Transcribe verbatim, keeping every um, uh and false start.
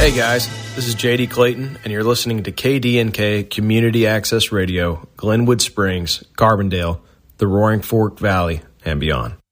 Hey guys, this is J D Clayton, and you're listening to K D N K Community Access Radio, Glenwood Springs, Carbondale, the Roaring Fork Valley, and beyond.